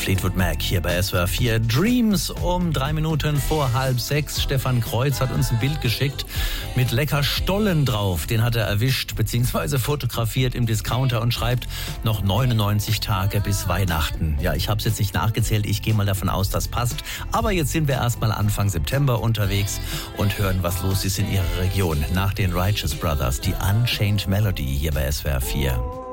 Fleetwood Mac hier bei SWR 4. Dreams um 3 Minuten vor 5:30. Stefan Kreuz hat uns ein Bild geschickt mit lecker Stollen drauf. Den hat er erwischt bzw. fotografiert im Discounter und schreibt, noch 99 Tage bis Weihnachten. Ja, ich habe es jetzt nicht nachgezählt. Ich gehe mal davon aus, das passt. Aber jetzt sind wir erstmal Anfang September unterwegs und hören, was los ist in Ihrer Region. Nach den Righteous Brothers, die Unchained Melody hier bei SWR 4.